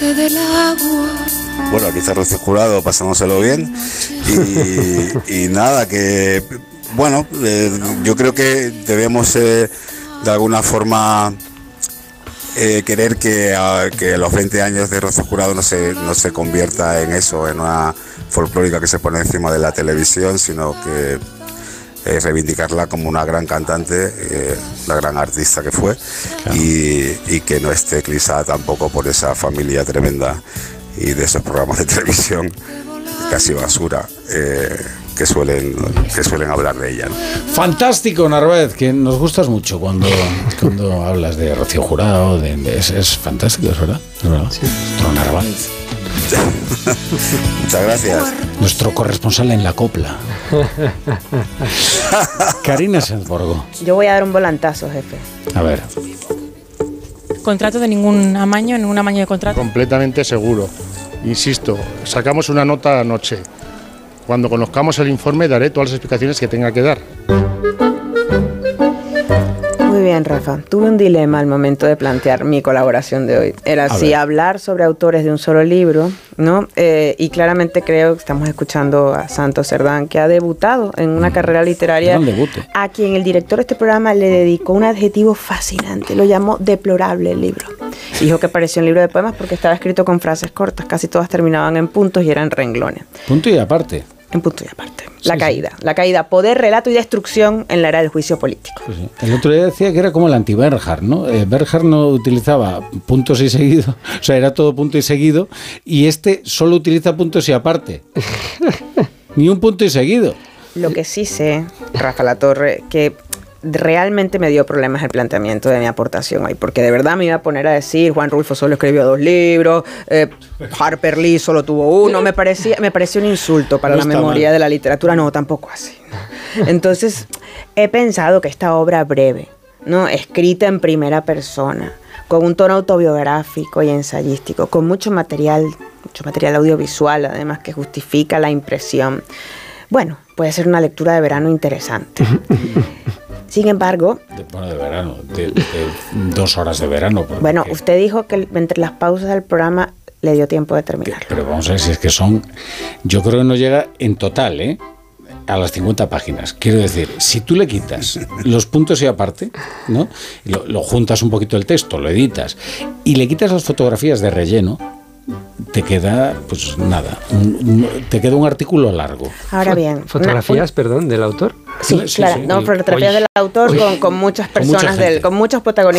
Bueno, aquí está Rocío Jurado, pasándoselo bien. Y nada, que bueno, yo creo que debemos de alguna forma querer que a los 20 años de Rocío Jurado no se convierta en eso, en una folclórica que se pone encima de la televisión, sino que reivindicarla como una gran cantante, una gran artista que fue, claro. y que no esté eclipsada tampoco por esa familia tremenda y de esos programas de televisión casi basura que suelen hablar de ella, ¿no? Fantástico, Narváez, que nos gustas mucho cuando hablas de Rocío Jurado, es fantástico, es verdad. Sí. Nuestro Narváez. Muchas gracias. Nuestro corresponsal en la copla. Karina Sanzborgo. Yo voy a dar un volantazo, jefe. A ver. ¿Contrato de ningún amaño de contrato? Completamente seguro. Insisto, sacamos una nota anoche. Cuando conozcamos el informe daré todas las explicaciones que tenga que dar. Muy bien, Rafa. Tuve un dilema al momento de plantear mi colaboración de hoy. Era si hablar sobre autores de un solo libro, ¿no? Y claramente creo que estamos escuchando a Santos Cerdán, que ha debutado en una carrera literaria a quien el director de este programa le dedicó un adjetivo fascinante. Lo llamó deplorable el libro. Dijo que parecía un libro de poemas porque estaba escrito con frases cortas. Casi todas terminaban en puntos y eran renglones. Punto y aparte. En punto y aparte. La caída, poder, relato y destrucción en la era del juicio político. Pues sí. El otro día decía que era como el anti-Bernhard, ¿no? Bernhard no utilizaba puntos y seguido, o sea, era todo punto y seguido, y este solo utiliza puntos y aparte. Ni un punto y seguido. Lo que sí sé, Rafa Latorre, que realmente me dio problemas el planteamiento de mi aportación hoy, porque de verdad me iba a poner a decir Juan Rulfo solo escribió 2 libros, Harper Lee solo tuvo 1, me parecía un insulto para la memoria de la literatura, no, tampoco así, ¿no? Entonces he pensado que esta obra breve, ¿no? Escrita en primera persona, con un tono autobiográfico y ensayístico, con mucho material audiovisual además que justifica la impresión, bueno, puede ser una lectura de verano interesante. Sin embargo... de verano, de 2 horas de verano. Bueno, usted dijo que entre las pausas del programa le dio tiempo de terminar. Pero vamos a ver si es que son... Yo creo que no llega en total, a las 50 páginas. Quiero decir, si tú le quitas los puntos y aparte, ¿no? Lo juntas un poquito el texto, lo editas, y le quitas las fotografías de relleno, te queda, pues nada, te queda un artículo largo. Ahora bien... ¿Fotografías, perdón, del autor? Sí, claro, fotografías del autor con muchas personas, con muchos protagonistas.